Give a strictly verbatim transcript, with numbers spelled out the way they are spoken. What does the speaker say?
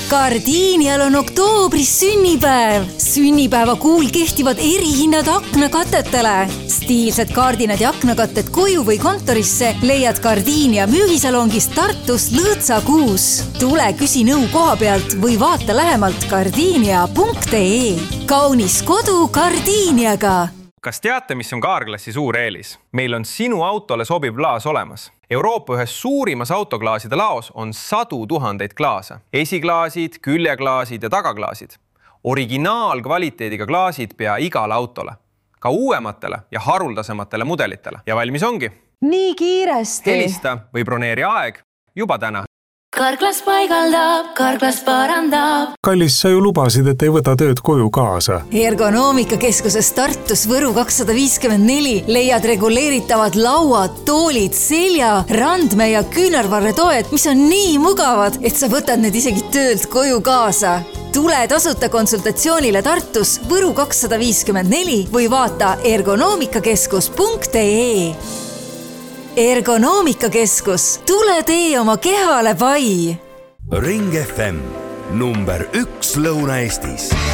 Gardenial on oktoobris sünnipäev. Sünnipäeva kuul kehtivad erihinnad aknakatetele. Stiilsed kardinad ja aknakatted koju või kontorisse leiad Gardenia müügisalongist Tartus Lõõtsakuus. Tule küsi nõu koha pealt või vaata lähemalt gardenia punkt ee. Kaunis kodu Gardeniaga. Kas teate, mis on Carglassi suur eelis? Meil on sinu autole sobiv klaas olemas. Euroopa ühes suurimas autoklaaside laos on sadu tuhandeid klaase. Esiklaasid, küljeklaasid ja tagaklaasid. Originaalkvaliteediga klaasid pea igale autole. Ka uuematele ja haruldasematele mudelitele. Ja valmis ongi. Nii kiiresti. Helista või broneeri aeg juba täna. Carglass paigaldab, Carglass parandab. Kallis, sa ju lubasid, et ei võta tööd koju kaasa. Ergonoomikakeskuses Tartus Võru kakssada viiskümmend neli leiad reguleeritavad lauad, toolid, selja, randme ja küünarvarre toed, mis on nii mugavad, et sa võtad need isegi töölt koju kaasa. Tule tasuta konsultatsioonile Tartus Võru kakssada viiskümmend neli või vaata ergonoomikakeskus punkt ee. Ergonoomikakeskus. Tule tee oma kehale pai. Ring F M number üks Lõuna-Eestis.